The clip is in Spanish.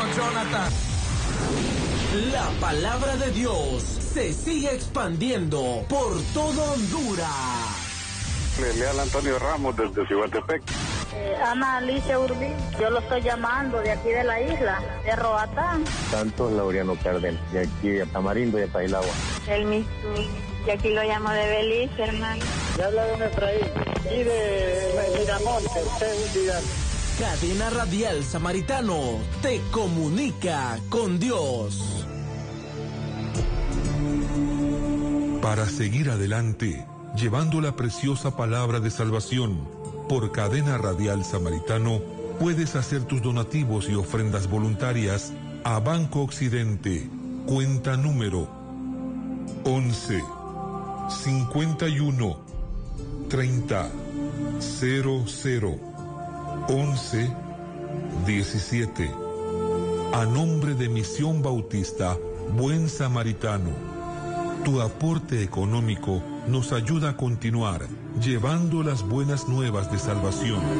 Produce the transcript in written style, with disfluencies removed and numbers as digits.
con Jonathan. La palabra de Dios se sigue expandiendo por todo Honduras. Le habla Antonio Ramos desde Cihuatepec. Ana Alicia Urbí, yo lo estoy llamando de aquí de la isla, de Roatán. Santos Laureano Cárdenas, de aquí de Tamarindo, de Pailagua. El mismo, que aquí lo llamo de Belice, hermano. Ya habla de un Efraín, y de Miramonte, Vidal. Cadena Radial Samaritano te comunica con Dios. Para seguir adelante, llevando la preciosa palabra de salvación, por Cadena Radial Samaritano, puedes hacer tus donativos y ofrendas voluntarias a Banco Occidente, cuenta número 11 51 30 00 11 17, a nombre de Misión Bautista Buen Samaritano. Tu aporte económico nos ayuda a continuar llevando las buenas nuevas de salvación.